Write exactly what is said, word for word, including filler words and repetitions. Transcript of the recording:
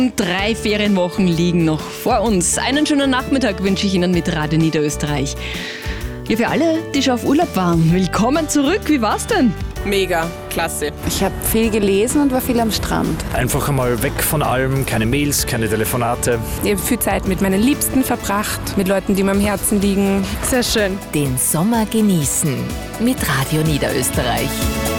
Drei Ferienwochen liegen noch vor uns. Einen schönen Nachmittag wünsche ich Ihnen mit Radio Niederösterreich. Ja, für alle, die schon auf Urlaub waren, willkommen zurück. Wie war's denn? Mega, klasse. Ich habe viel gelesen und war viel am Strand. Einfach einmal weg von allem, keine Mails, keine Telefonate. Ich habe viel Zeit mit meinen Liebsten verbracht, mit Leuten, die mir am Herzen liegen. Sehr schön. Den Sommer genießen mit Radio Niederösterreich.